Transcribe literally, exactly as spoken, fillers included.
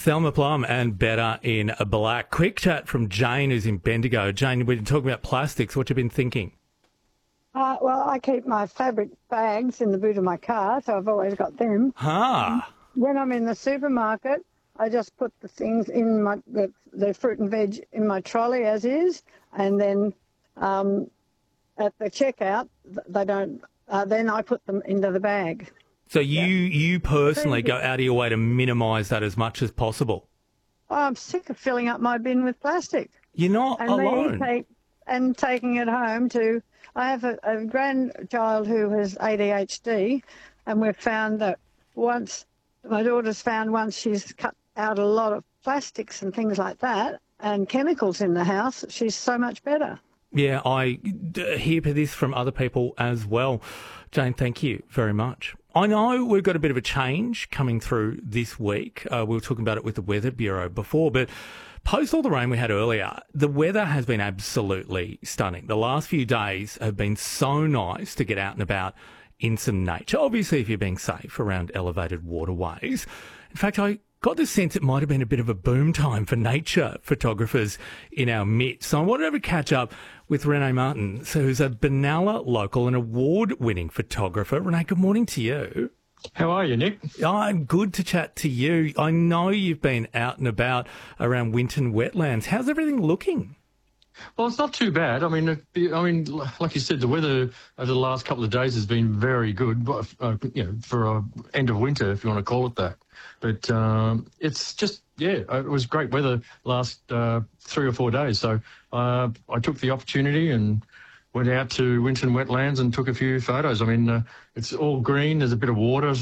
Thelma Plum and Better in Black. Quick chat from Jane, who's in Bendigo. Jane, we've been talking about plastics. What you been thinking? Uh, well, I keep my fabric bags in the boot of my car, so I've always got them. Ah. When I'm in the supermarket, I just put the things in my the, the fruit and veg in my trolley as is, and then um, at the checkout, they don't. Uh, then I put them into the bag. So you yeah. you personally go out of your way to minimise that as much as possible? I'm sick of filling up my bin with plastic. You're not and alone. Me take, and taking it home to... I have a, a grandchild who has A D H D, and we've found that once... My daughter's found once she's cut out a lot of plastics and things like that and chemicals in the house, she's so much better. Yeah, I hear this from other people as well. Jane, thank you very much. I know we've got a bit of a change coming through this week. Uh, we were talking about it with the Weather Bureau before, but post all the rain we had earlier, the weather has been absolutely stunning. The last few days have been so nice to get out and about in some nature. Obviously, if you're being safe around elevated waterways. In fact, I got the sense it might have been a bit of a boom time for nature photographers in our midst. So I wanted to catch up with Renee Martin, who's a Benalla local and award-winning photographer. Renee, good morning to you. How are you, Nick? I'm good to chat to you. I know you've been out and about around Winton wetlands. How's everything looking? Well, it's not too bad. I mean, I mean, like you said, the weather over the last couple of days has been very good, but, uh, you know, for a end of winter, if you want to call it that. But um, it's just, yeah, it was great weather last uh, three or four days. So uh, I took the opportunity and went out to Winton Wetlands and took a few photos. I mean, uh, it's all green. There's a bit of water